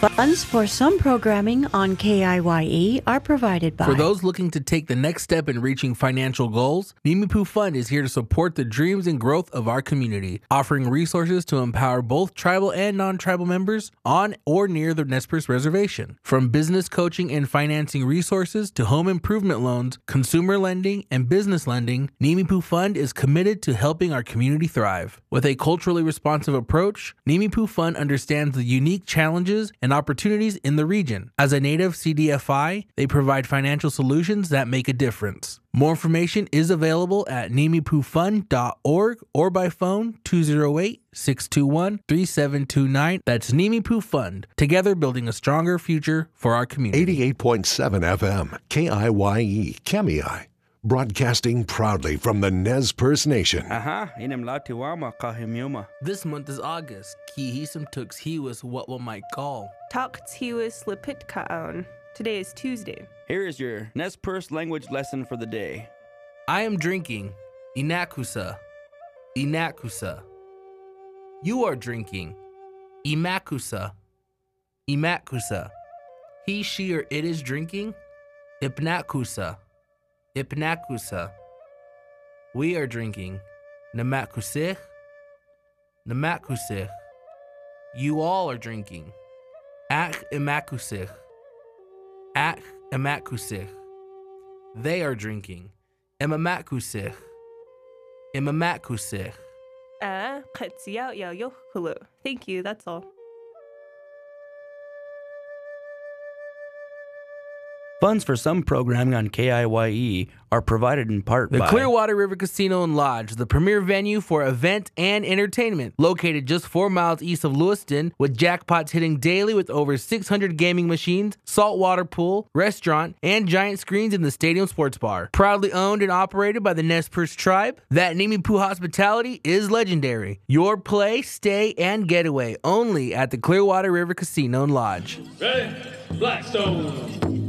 Funds for some programming on KIYE are provided by... For those looking to take the next step in reaching financial goals, Nimipu Fund is here to support the dreams and growth of our community, offering resources to empower both tribal and non-tribal members on or near the Nez Perce Reservation. From business coaching and financing resources to home improvement loans, consumer lending, and business lending, Nimipu Fund is committed to helping our community thrive. With a culturally responsive approach, Nimipu Fund understands the unique challenges and opportunities in the region. As a native CDFI, they provide financial solutions that make a difference. More information is available at nimipufund.org or by phone 208-621-3729. That's Nimipu Fund, together building a stronger future for our community. 88.7 FM, KIYE, Kemei. Broadcasting proudly from the Nez Perce Nation. This month is August. Kihisam Tux Hiwas what one might call. Taktiwis Lipitkaon. Today is Tuesday. Here is your Nez Perce language lesson for the day. I am drinking. Inakusa. Inakusa. You are drinking. Imakusa. Imakusa. He, she, or it is drinking. Ipnakusa. Ipnakusa. We are drinking. Namakusich. Namakusich. You all are drinking. Ak imakusich. Ak imakusich. They are drinking. Imamakusich. Imamakusich. Thank you, that's all. Funds for some programming on KIYE are provided in part by the Clearwater River Casino and Lodge, the premier venue for event and entertainment, located just 4 miles east of Lewiston, with jackpots hitting daily with over 600 gaming machines, saltwater pool, restaurant, and giant screens in the stadium sports bar. Proudly owned and operated by the Nez Perce tribe, that Nimipu hospitality is legendary. Your play, stay, and getaway only at the Clearwater River Casino and Lodge. Ready? Blackstone.